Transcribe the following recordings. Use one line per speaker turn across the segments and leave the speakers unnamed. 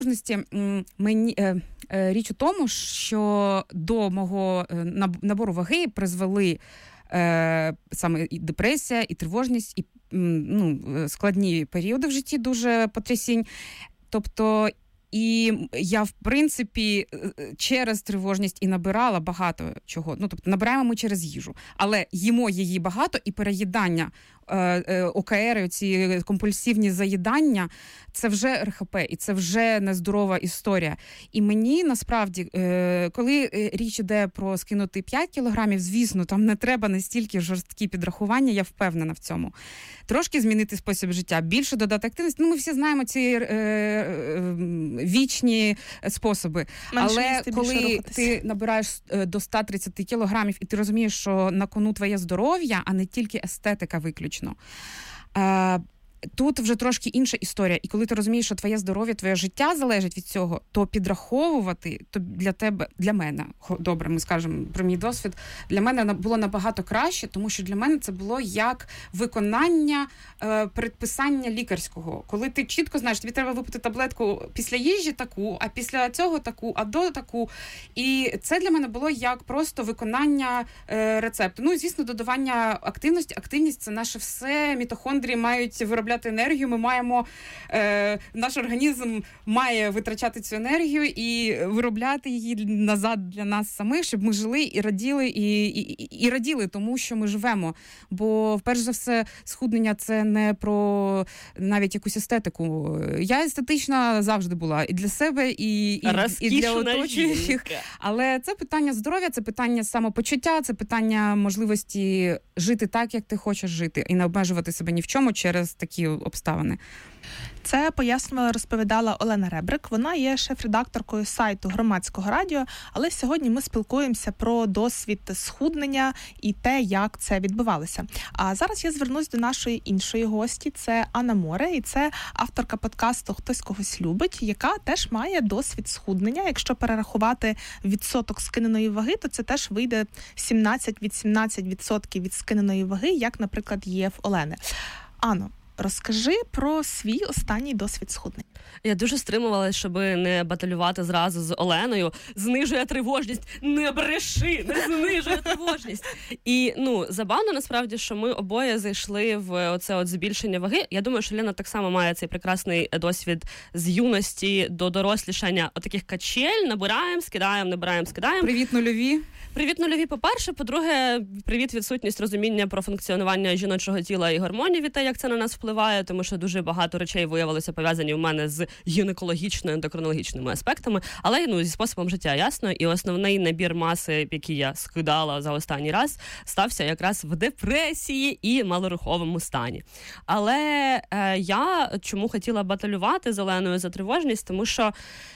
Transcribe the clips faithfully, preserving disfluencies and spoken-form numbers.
Мені е, е, річ у тому, що до мого е, набору ваги призвели е, саме і депресія, і тривожність, і ну, складні періоди в житті дуже потрясінь. Тобто, і я, в принципі, через тривожність і набирала багато чого. Ну, тобто, набираємо ми через їжу, але їмо її багато, і переїдання, о ка ери, ці компульсивні заїдання, це вже ер ха пе, і це вже нездорова історія. І мені, насправді, коли річ іде про скинути п'ять кілограмів, звісно, там не треба настільки жорсткі підрахування, я впевнена в цьому. Трошки змінити спосіб життя, більше додати активності. Ну, ми всі знаємо ці е, е, вічні способи. Менше але їсти, коли ти набираєш до сто тридцять кілограмів, і ти розумієш, що на кону твоє здоров'я, а не тільки естетика виключно. Е, Тут вже трошки інша історія. І коли ти розумієш, що твоє здоров'я, твоє життя залежить від цього, то підраховувати то для тебе, для мене, добре, ми скажемо про мій досвід, для мене було набагато краще, тому що для мене це було як виконання е, передписання лікарського. Коли ти чітко знаєш, тобі треба випити таблетку після їжі таку, а після цього таку, а до таку. І це для мене було як просто виконання е, рецепту. Ну і, звісно, додавання активності. Активність – це наше все. Мітохондрії мають виробляти енергію, ми маємо, е, наш організм має витрачати цю енергію і виробляти її назад для нас самих, щоб ми жили і раділи, і, і, і раділи тому, що ми живемо. Бо, перш за все, схуднення – це не про навіть якусь естетику. Я естетична завжди була і для себе, і, і, і для оточуючих. Але це питання здоров'я, це питання самопочуття, це питання можливості жити так, як ти хочеш жити, і не обмежувати себе ні в чому через такі обставини.
Це пояснювала, розповідала Олена Ребрик. Вона є шеф-редакторкою сайту Громадського радіо, але сьогодні ми спілкуємося про досвід схуднення і те, як це відбувалося. А зараз я звернусь до нашої іншої гості, це Анна Море, і це авторка подкасту «Хтось когось любить», яка теж має досвід схуднення. Якщо перерахувати відсоток скиненої ваги, то це теж вийде сімнадцять від сімнадцять відсотків від скиненої ваги, як, наприклад, є в Олени. Анно, розкажи про свій останній досвід схуднення.
Я дуже стримувалася, щоб не баталювати зразу з Оленою. Знижує тривожність. Не бреши, не знижує тривожність. І, ну, забавно, насправді, що ми обоє зайшли в оце от збільшення ваги. Я думаю, що Лена так само має цей прекрасний досвід з юності до дорослішання. Отаких качель, набираємо, скидаємо, набираємо, скидаємо.
Привіт, нульові.
Привіт, нульові, по-перше. По-друге, привіт, відсутність розуміння про функціонування жіночого тіла і гормонів і те, як це на нас впливає, тому що дуже багато речей виявилися пов'язані в мене з гінекологічною, ендокринологічними аспектами, але, ну, зі способом життя ясно, і основний набір маси, який я скидала за останній раз, стався якраз в депресії і малоруховому стані. Але е, я чому хотіла баталювати з Оленою за тривожність, тому що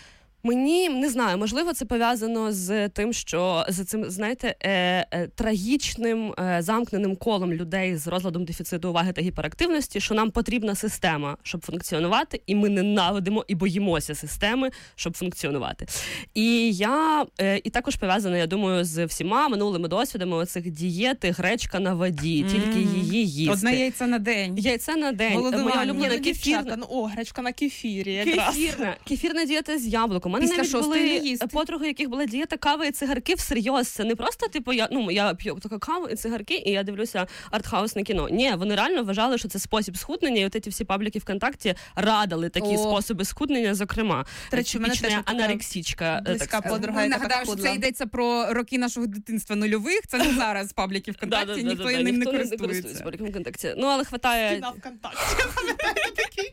мені, не знаю, можливо, це пов'язано з тим, що за цим, знаєте, е, е, трагічним е, замкненим колом людей з розладом дефіциту уваги та гіперактивності, що нам потрібна система, щоб функціонувати, і ми ненавидимо і боїмося системи, щоб функціонувати. І я, е, і також пов'язано, я думаю, з всіма минулими досвідами оцих дієти, гречка на воді, mm-hmm. тільки її їсти.
Одне яйце на день.
Яйце на день. Моя улюблена кефірна.
Ну, о, гречка на кефірі якраз.
Кефірна. Кефірна дієта з яблуком. У мене
Після
навіть були подруги, яких була дієта кави і цигарки всерйоз. Це не просто, типу, я, ну, я п'ю таку каву і цигарки, і я дивлюся артхаусне кіно. Ні, вони реально вважали, що це спосіб схуднення, і от ці всі пабліки ВКонтакті радили такі О. способи схуднення, зокрема. Типічна анорексичка.
Близька подруга, яка
нагадаю, що це йдеться про роки нашого дитинства нульових, це не зараз пабліки ВКонтакті, ніхто ним не користується.
Ну, але хватає...
Кіна ВКонтакті, пам'ятаю, такий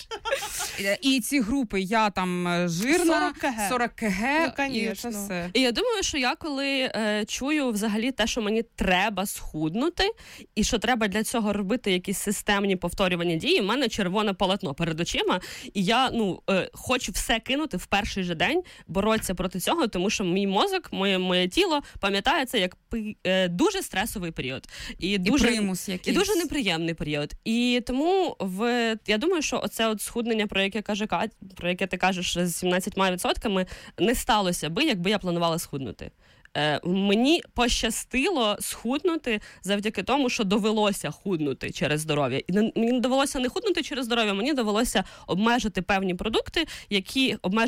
крінж.
І ці групи, я там жирна, сорок кілограмів, ну, і це все.
І я думаю, що я коли е, чую взагалі те, що мені треба схуднути, і що треба для цього робити якісь системні повторювані дії, в мене червоне полотно перед очима, і я, ну, е, хочу все кинути в перший же день, боротися проти цього, тому що мій мозок, моє, моє тіло пам'ятає це як е, дуже стресовий період. І дуже,
і примус якийсь.
І дуже неприємний період. І тому в, я думаю, що оце от схуднення, про яке каже Кать, про яке ти кажеш з сімнадцятьма відсотками, не сталося би, якби я планувала схуднути. Е, мені пощастило схуднути завдяки тому, що довелося худнути через здоров'я. І мені довелося не худнути через здоров'я, мені довелося обмежити певні продукти, які обмежені